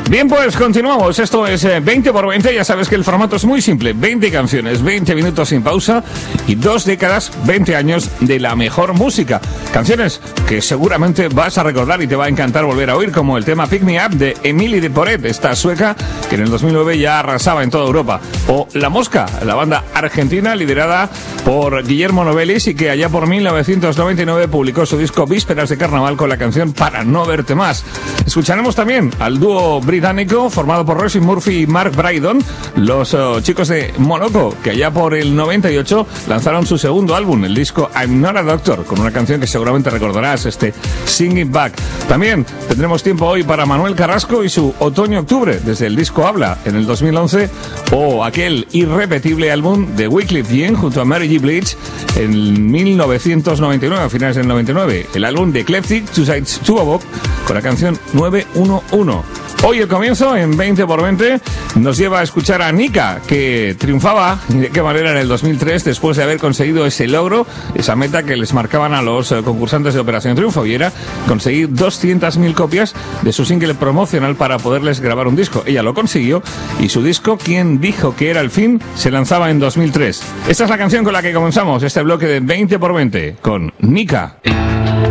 Bien, pues continuamos. Esto es 20 por 20. Ya sabes que el formato es muy simple. 20 canciones, 20 minutos sin pausa y 2 décadas, 20 años de la mejor música. Canciones que seguramente vas a recordar y te va a encantar volver a oír, como el tema Pick Me Up de Emily de Porret, esta sueca que en el 2009 ya arrasaba en toda Europa. O La Mosca, la banda argentina liderada por Guillermo Novelis y que allá por 1999 publicó su disco Vísperas de Carnaval con la canción Para no verte más. Escucharemos también al dúo británico formado por Roisin Murphy y Mark Brydon, los chicos de Monaco, que allá por el 98 lanzaron su segundo álbum, el disco I'm Not a Doctor, con una canción que seguramente recordarás, este Sing It Back. También tendremos tiempo hoy para Manuel Carrasco y su Otoño-Octubre, desde el disco Habla en el 2011, o aquel irrepetible álbum de Wyclef Jean junto a Mary J. Blige en 1999, a finales del 99, el álbum de Eclectic Two Sides to a Bob, con la canción 911. Hoy el comienzo en 20 por 20 nos lleva a escuchar a Nika, que triunfaba, y de qué manera, en el 2003 después de haber conseguido ese logro, esa meta que les marcaban a los concursantes de Operación Triunfo, y era conseguir 200.000 copias de su single promocional para poderles grabar un disco. Ella lo consiguió y su disco, ¿Quién dijo que era el fin?, se lanzaba en 2003. Esta es la canción con la que comenzamos este bloque de 20 por 20 con Nika.